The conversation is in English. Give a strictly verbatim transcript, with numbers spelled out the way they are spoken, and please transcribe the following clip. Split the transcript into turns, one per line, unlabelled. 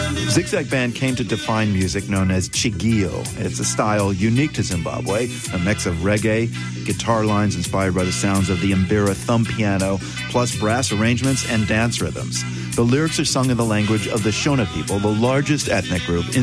Zigzag Band came to define music known as chigio. It's a style unique to Zimbabwe, a mix of reggae, guitar lines inspired by the sounds of the mbira thumb piano, plus brass arrangements and dance rhythms. The lyrics are sung in the language of the Shona people, the largest ethnic group in